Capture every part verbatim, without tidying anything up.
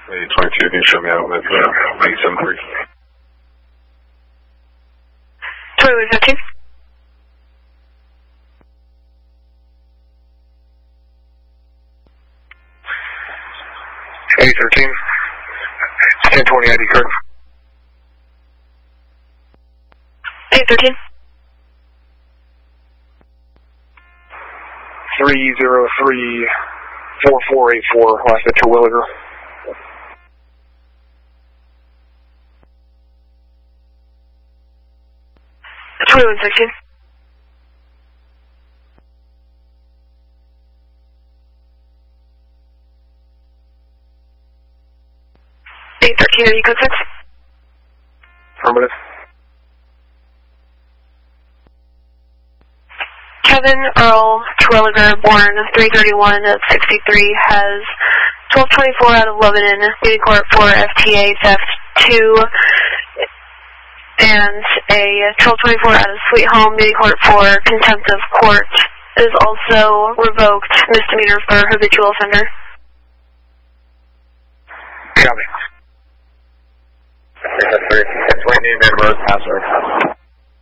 eight twenty-two, can you show me out with uh, eight seven three? twenty-one fifteen. eight thirteen. ten twenty I D card. eight thirteen. three zero three four four eight four, last bit to Williger. twenty-one sixteen. eight thirteen, are you code six? Affirmative. Kevin Earl Terwilliger, born three thirty-one of sixty-three, has twelve twenty-four out of Lebanon, Beauty Court for F T A theft two, and a twelve twenty-four out of Sweet Home, Beauty Court for contempt of court. Is also revoked misdemeanor for habitual offender. Copy. That's my name and road password.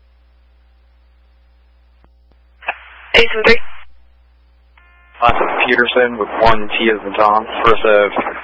eight seven three. Lots of Peterson with one T as in Tom, first of